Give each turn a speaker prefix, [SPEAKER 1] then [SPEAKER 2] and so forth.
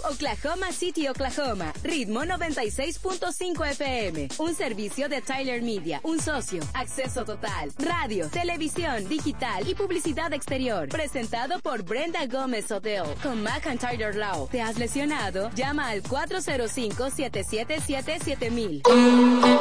[SPEAKER 1] Oklahoma City, Oklahoma. Ritmo 96.5 FM. Un servicio de Tyler Media. Un socio. Acceso total. Radio, televisión, digital y publicidad exterior. Presentado por Brenda Gómez Hotel. Con McIntyre Law. ¿Te has lesionado? Llama al 405-777-7000.